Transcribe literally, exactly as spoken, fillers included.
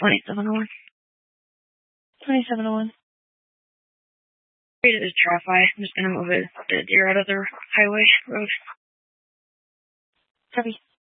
twenty-seven oh one. twenty-seven oh one. It is Traffi. I'm just gonna move it the deer out of the highway road. Copy.